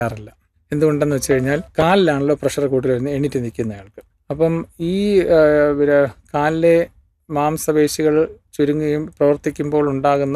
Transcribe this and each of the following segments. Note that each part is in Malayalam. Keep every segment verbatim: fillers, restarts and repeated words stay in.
ാറില്ല. എന്തുകൊണ്ടെന്ന് വെച്ച് കഴിഞ്ഞാൽ കാലിലാണല്ലോ പ്രഷർ കൂടുതൽ വരുന്നത് എണീറ്റ് നിൽക്കുന്നയാൾക്ക്. അപ്പം ഈ പിന്നെ കാലിലെ മാംസപേശികൾ ചുരുങ്ങുകയും പ്രവർത്തിക്കുമ്പോൾ ഉണ്ടാകുന്ന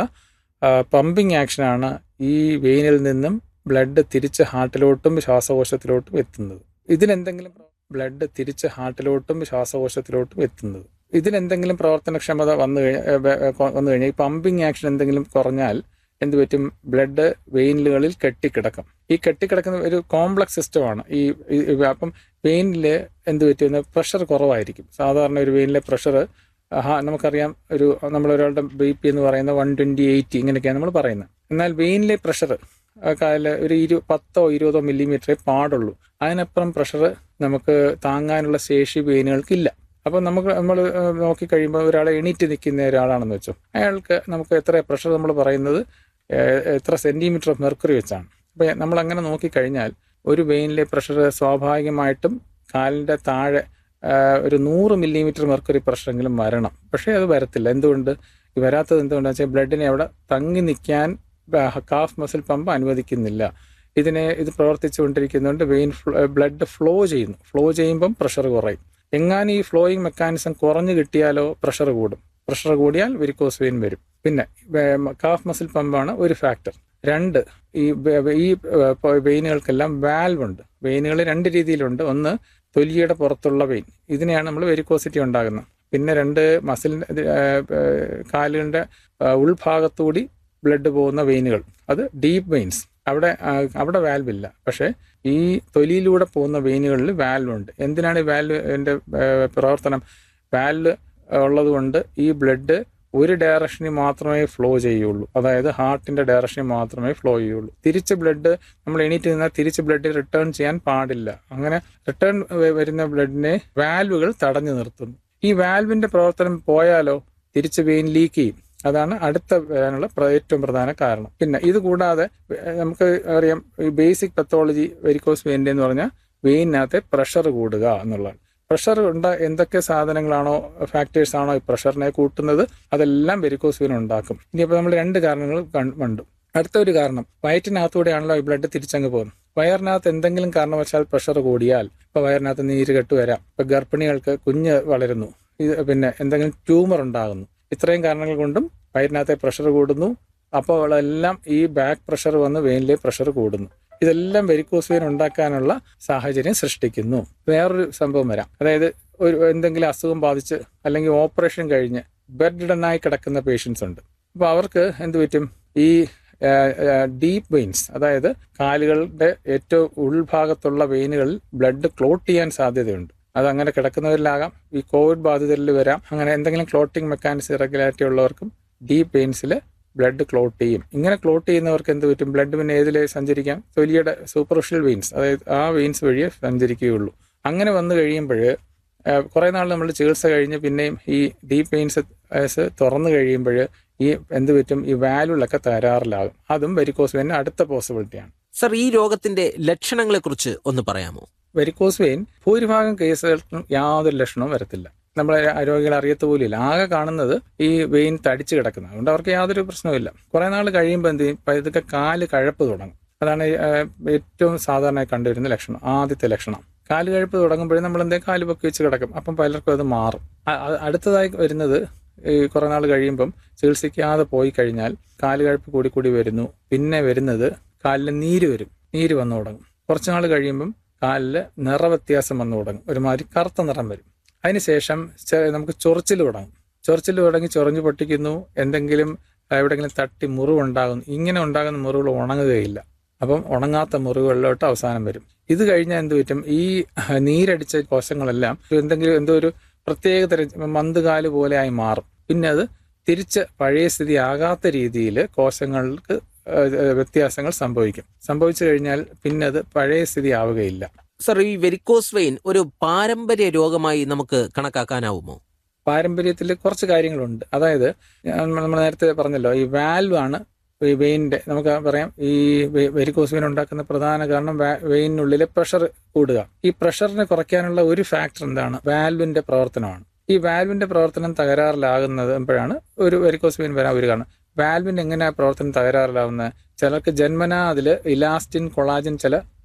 പമ്പിങ് ആക്ഷനാണ് ഈ വെയിനിൽ നിന്നും ബ്ലഡ് തിരിച്ച് ഹാർട്ടിലോട്ടും ശ്വാസകോശത്തിലോട്ടും എത്തുന്നത്. ഇതിനെന്തെങ്കിലും ബ്ലഡ് തിരിച്ച് ഹാർട്ടിലോട്ടും ശ്വാസകോശത്തിലോട്ടും എത്തുന്നത് ഇതിനെന്തെങ്കിലും പ്രവർത്തനക്ഷമത വന്നു കഴിഞ്ഞാൽ വന്നു കഴിഞ്ഞാൽ ഈ പമ്പിങ് ആക്ഷൻ എന്തെങ്കിലും കുറഞ്ഞാൽ എന്ത് പറ്റും? ബ്ലഡ് വെയിനുകളിൽ കെട്ടിക്കിടക്കും. ഈ കെട്ടിക്കിടക്കുന്ന ഒരു കോംപ്ലക്സ് സിസ്റ്റമാണ് ഈ. അപ്പം വെയിനിൽ എന്ത് പറ്റുന്ന പ്രഷർ കുറവായിരിക്കും. സാധാരണ ഒരു വെയിനിലെ പ്രഷർ നമുക്കറിയാം, ഒരു നമ്മളൊരാളുടെ ബി പി എന്ന് പറയുന്നത് വൺ ട്വൻറ്റി എയ്റ്റി ഇങ്ങനെയൊക്കെയാണ് നമ്മൾ പറയുന്നത്. എന്നാൽ വെയിനിലെ പ്രഷർ കാല ഒരു ഇരു പത്തോ ഇരുപതോ മില്ലിമീറ്ററേ പാടുള്ളൂ. അതിനപ്പുറം പ്രഷർ നമുക്ക് താങ്ങാനുള്ള ശേഷി വെയിനുകൾക്കില്ല. അപ്പം നമുക്ക് നമ്മൾ നോക്കിക്കഴിയുമ്പോൾ ഒരാളെ എണീറ്റ് നിൽക്കുന്ന ഒരാളാണെന്ന് വെച്ചോ, അയാൾക്ക് നമുക്ക് എത്ര പ്രഷർ നമ്മൾ പറയുന്നത് എത്ര സെൻറ്റിമീറ്റർ ഓഫ് മെർക്കുറി വെച്ചാണ്. അപ്പോൾ നമ്മളങ്ങനെ നോക്കിക്കഴിഞ്ഞാൽ ഒരു വെയിനിലെ പ്രഷർ സ്വാഭാവികമായിട്ടും കാലിൻ്റെ താഴെ ഒരു നൂറ് മില്ലിമീറ്റർ മെർക്കുറി പ്രഷറെങ്കിലും വരണം. പക്ഷേ അത് വരത്തില്ല. എന്തുകൊണ്ട് ഈ വരാത്തത്? എന്തുകൊണ്ടാണെന്ന് വെച്ചാൽ ബ്ലഡിനെ അവിടെ തങ്ങി നിൽക്കാൻ കാഫ് മസിൽ പമ്പ് അനുവദിക്കുന്നില്ല. ഇതിനെ ഇത് പ്രവർത്തിച്ചു കൊണ്ടിരിക്കുന്നതുകൊണ്ട് വെയിൻ ബ്ലഡ് ഫ്ലോ ചെയ്യുന്നു. ഫ്ലോ ചെയ്യുമ്പം പ്രഷർ കുറയും. എങ്ങാനും ഈ ഫ്ലോയിങ് മെക്കാനിസം കുറഞ്ഞു കിട്ടിയാലോ പ്രഷർ കൂടും. പ്രഷർ കൂടിയാൽ വെരിക്കോസ് വെയിൻ വരും. പിന്നെ കാഫ് മസിൽ പമ്പാണ് ഒരു ഫാക്ടർ. രണ്ട്, ഈ ഈ വെയിനുകൾക്കെല്ലാം വാൽവ് ഉണ്ട്. വെയിനുകൾ രണ്ട് രീതിയിലുണ്ട്. ഒന്ന് തൊലിയുടെ പുറത്തുള്ള വെയിൻ, ഇതിനെയാണ് നമ്മൾ വെരിക്കോസിറ്റി ഉണ്ടാകുന്നത്. പിന്നെ രണ്ട് മസിലിൻ്റെ കാലുകളുടെ ഉൾഭാഗത്തുകൂടി ബ്ലഡ് പോകുന്ന വെയിനുകൾ, അത് ഡീപ്പ് വെയിൻസ്. അവിടെ അവിടെ വാൽവില്ല. പക്ഷേ ഈ തൊലിയിലൂടെ പോകുന്ന വെയിനുകളിൽ വാൽവ് ഉണ്ട്. എന്തിനാണ് ഈ വാൽവിൻ്റെ പ്രവർത്തനം? വാൽവ് ഉള്ളത് കൊണ്ട് ഈ ബ്ലഡ് ഒരു ഡയറക്ഷനിൽ മാത്രമേ ഫ്ലോ ചെയ്യുള്ളൂ. അതായത് ഹാർട്ടിൻ്റെ ഡയറക്ഷനിൽ മാത്രമേ ഫ്ലോ ചെയ്യുള്ളൂ. തിരിച്ച് ബ്ലഡ് നമ്മൾ എണീറ്റ് നിന്നാൽ തിരിച്ച് ബ്ലഡ് റിട്ടേൺ ചെയ്യാൻ പാടില്ല. അങ്ങനെ റിട്ടേൺ വരുന്ന ബ്ലഡിനെ വാൽവുകൾ തടഞ്ഞു നിർത്തുന്നു. ഈ വാൽവിൻ്റെ പ്രവർത്തനം പോയാലോ തിരിച്ച് വെയിൻ ലീക്ക് ചെയ്യും. അതാണ് അടുത്ത വരാനുള്ള ഏറ്റവും പ്രധാന കാരണം. പിന്നെ ഇത് കൂടാതെ നമുക്ക് അറിയാം, ഈ ബേസിക് പത്തോളജി വെരിക്കോസ് വെയിൻ്റെ എന്ന് പറഞ്ഞാൽ വെയിനകത്തെ പ്രഷർ കൂടുക എന്നുള്ളതാണ്. പ്രഷർ ഉണ്ട എന്തൊക്കെ സാധനങ്ങളാണോ ഫാക്ടേഴ്സ് ആണോ ഈ പ്രഷറിനെ കൂട്ടുന്നത്, അതെല്ലാം വെരിക്കോസ് വെയിൻ ഉണ്ടാക്കും. ഇനിയിപ്പോൾ നമ്മൾ രണ്ട് കാരണങ്ങൾ കണ്ടു. അടുത്ത ഒരു കാരണം, വയറ്റിനകത്തൂടെയാണല്ലോ ഈ ബ്ലഡ് തിരിച്ചങ്ങ് പോകുന്നത്. വയറിനകത്ത് എന്തെങ്കിലും കാരണവശാൽ പ്രഷർ കൂടിയാൽ, ഇപ്പോൾ വയറിനകത്ത് നീര് കെട്ട് വരാം, ഇപ്പോൾ ഗർഭിണികൾക്ക് കുഞ്ഞ് വളരുന്നു, ഇത് പിന്നെ എന്തെങ്കിലും ട്യൂമർ ഉണ്ടാകുന്നു. ഇത്രയും കാരണങ്ങൾ കൊണ്ടും വയറിനകത്തെ പ്രഷർ കൂടുന്നു. അപ്പോൾ എല്ലാം ഈ ബാക്ക് പ്രഷർ വന്ന് വെയിനിലെ പ്രഷർ കൂടുന്നു. ഇതെല്ലാം വെരിക്കോസ് വെയിൻ ഉണ്ടാക്കാനുള്ള സാഹചര്യം സൃഷ്ടിക്കുന്നു. വേറൊരു സംഭവം വരാം. അതായത് ഒരു എന്തെങ്കിലും അസുഖം ബാധിച്ച് അല്ലെങ്കിൽ ഓപ്പറേഷൻ കഴിഞ്ഞ് ബെഡ് റിഡനായി കിടക്കുന്ന പേഷ്യൻസ് ഉണ്ട്. അപ്പോൾ അവർക്ക് എന്ത് പറ്റും? ഈ ഡീപ്പ് വെയിൻസ്, അതായത് കാലുകളുടെ ഏറ്റവും ഉൾഭാഗത്തുള്ള വെയിനുകളിൽ ബ്ലഡ് ക്ലോട്ട് ചെയ്യാൻ സാധ്യതയുണ്ട്. അതങ്ങനെ കിടക്കുന്നവരിലാകാം, ഈ കോവിഡ് ബാധിതരിൽ വരാം. അങ്ങനെ എന്തെങ്കിലും ക്ലോട്ടിങ് മെക്കാനിസം ഇറഗുലാരിറ്റി ഉള്ളവർക്കും ഡീപ്പ് വെയിൻസിൽ ബ്ലഡ് ക്ലോട്ട് ചെയ്യും. ഇങ്ങനെ ക്ലോട്ട് ചെയ്യുന്നവർക്ക് എന്ത് പറ്റും? ബ്ലഡ് പിന്നെ ഏതിൽ സഞ്ചരിക്കാം? തൊലിയുടെ സൂപ്പർഫിഷ്യൽ വെയിൻസ്, അതായത് ആ വെയിൻസ് വഴിയേ സഞ്ചരിക്കുകയുള്ളൂ. അങ്ങനെ വന്നു കഴിയുമ്പോൾ കുറേ നാൾ നമ്മൾ ചികിത്സ കഴിഞ്ഞ് പിന്നെയും ഈ ഡീപ്പ് വെയിൻസ് തുറന്നു കഴിയുമ്പോൾ ഈ എന്ത് പറ്റും? ഈ വാൽവുകളൊക്കെ തകരാറിലാകും. അതും വെരിക്കോസ് വെയിൻ അടുത്ത പോസിബിലിറ്റിയാണ്. സർ, ഈ രോഗത്തിന്റെ ലക്ഷണങ്ങളെ കുറിച്ച് ഒന്ന് പറയാമോ? വെരിക്കോസ് വെയിൻ ഭൂരിഭാഗം കേസുകൾക്കും യാതൊരു ലക്ഷണവും വരത്തില്ല. നമ്മളെ രോഗികൾ അറിയത്ത് പോലില്ല. ആകെ കാണുന്നത് ഈ വെയിൻ തടിച്ച് കിടക്കുന്നത്. അതുകൊണ്ട് അവർക്ക് യാതൊരു പ്രശ്നവുമില്ല. കുറേ നാൾ കഴിയുമ്പോൾ എന്ത് ചെയ്യും? ഇതൊക്കെ കാല് കഴപ്പ് തുടങ്ങും. അതാണ് ഏറ്റവും സാധാരണയായി കണ്ടുവരുന്ന ലക്ഷണം. ആദ്യത്തെ ലക്ഷണം കാല് കഴപ്പ് തുടങ്ങുമ്പോഴേ നമ്മൾ എന്തെങ്കിലും കാല് പൊക്കി വെച്ച് കിടക്കും. അപ്പം പലർക്കും അത് മാറും. അടുത്തതായി വരുന്നത് ഈ കുറേ നാൾ കഴിയുമ്പം ചികിത്സിക്കാതെ പോയി കഴിഞ്ഞാൽ കാല് കഴപ്പ് കൂടി കൂടി വരുന്നു. പിന്നെ വരുന്നത് കാലിൽ നീര് വരും. നീര് വന്നു തുടങ്ങും. കുറച്ച് നാൾ കഴിയുമ്പം കാലിൽ നിറവ്യത്യാസം വന്നു തുടങ്ങും. ഒരുമാതിരി കറുത്ത നിറം വരും. അതിനുശേഷം നമുക്ക് ചൊറിച്ചിൽ തുടങ്ങും. ചൊറിച്ചിൽ തുടങ്ങി ചൊറിഞ്ഞു പൊട്ടിക്കുന്നു. എന്തെങ്കിലും എവിടെയെങ്കിലും തട്ടി മുറിവുണ്ടാകുന്നു. ഇങ്ങനെ ഉണ്ടാകുന്ന മുറിവുകൾ ഉണങ്ങുകയില്ല. അപ്പം ഉണങ്ങാത്ത മുറിവുകളിലോട്ട് അവസാനം വരും. ഇത് കഴിഞ്ഞാൽ എന്ത് പറ്റും? ഈ നീരടിച്ച കോശങ്ങളെല്ലാം എന്തെങ്കിലും എന്തോ ഒരു പ്രത്യേക തരം മന്തുകാല് പോലെ ആയി മാറും. പിന്നെ അത് തിരിച്ച് പഴയ സ്ഥിതി ആകാത്ത രീതിയിൽ കോശങ്ങൾക്ക് വ്യത്യാസങ്ങൾ സംഭവിക്കും. സംഭവിച്ചു കഴിഞ്ഞാൽ പിന്നെ അത് പഴയ സ്ഥിതി ആവുകയില്ല. സർ, ഈ വെരിക്കോസ് വെയിൻ ഒരു പാരമ്പര്യ രോഗമായി നമുക്ക് കണക്കാക്കാനാവുമോ? പാരമ്പര്യത്തിൽ കുറച്ച് കാര്യങ്ങളുണ്ട്. അതായത് നമ്മൾ നേരത്തെ പറഞ്ഞല്ലോ, ഈ വാൽവ് ആണ് ഈ വെയിനിന്റെ, നമുക്ക് പറയാം, ഈ വെരിക്കോസ് വെയിൻ ഉണ്ടാക്കുന്ന പ്രധാന കാരണം വെയിനുള്ളിലെ പ്രഷർ കൂടുക. ഈ പ്രഷറിനെ കുറയ്ക്കാനുള്ള ഒരു ഫാക്ടർ എന്താണ്? വാൽവിന്റെ പ്രവർത്തനമാണ്. ഈ വാൽവിന്റെ പ്രവർത്തനം തകരാറിലാകുന്നത് എപ്പോഴാണ് ഒരു വെരിക്കോസ് വെയിൻ വരാൻ ഒരു കാരണം. വാൽവിന് എങ്ങനെ പ്രവർത്തനം തകരാറിലാവുന്നത്? ചിലർക്ക് ജന്മനാ അതിൽ ഇലാസ്റ്റിൻ കൊളാജൻ ചില